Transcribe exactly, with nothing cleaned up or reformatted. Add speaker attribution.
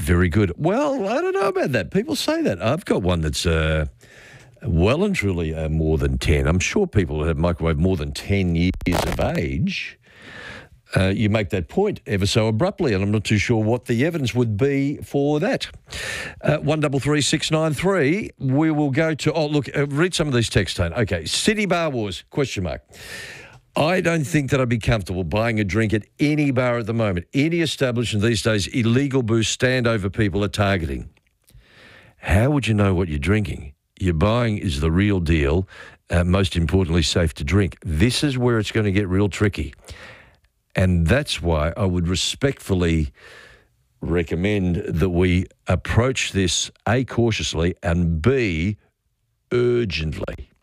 Speaker 1: Very good. Well, I don't know about that. People say that. I've got one that's uh, well and truly uh, more than ten. I'm sure people that have microwave more than ten years of age. Uh, you make that point ever so abruptly, and I'm not too sure what the evidence would be for that. Uh, one double three six nine three. We will go to. Oh, look, uh, read some of these texts, Tone. Okay, City Bar Wars? Question mark. I don't think that I'd be comfortable buying a drink at any bar at the moment. Any establishment these days, illegal booze standover people are targeting. How would you know what you're drinking? You're buying is the real deal. Uh, most importantly, safe to drink. This is where it's going to get real tricky. And that's why I would respectfully recommend that we approach this, A, cautiously, and B, urgently.